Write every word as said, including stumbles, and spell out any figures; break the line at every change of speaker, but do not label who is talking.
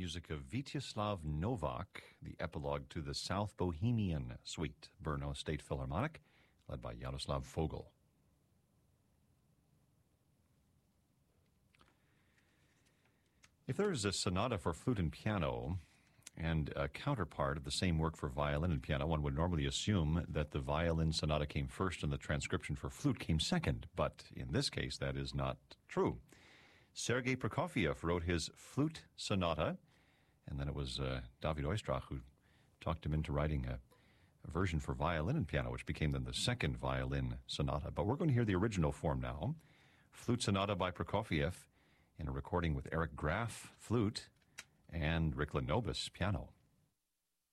music of Vyacheslav Novak, the epilogue to the South Bohemian Suite, Brno State Philharmonic, led by Yaroslav Fogel. If there is a sonata for flute and piano and a counterpart of the same work for violin and piano, one would normally assume that the violin sonata came first and the transcription for flute came second. But in this case, that is not true. Sergei Prokofiev wrote his flute sonata, and then it was uh, David Oistrakh who talked him into writing a, a version for violin and piano, which became then the second violin sonata. But we're going to hear the original form now. Flute sonata by Prokofiev in a recording with Eric Graf, flute, and Rick Nobis, piano.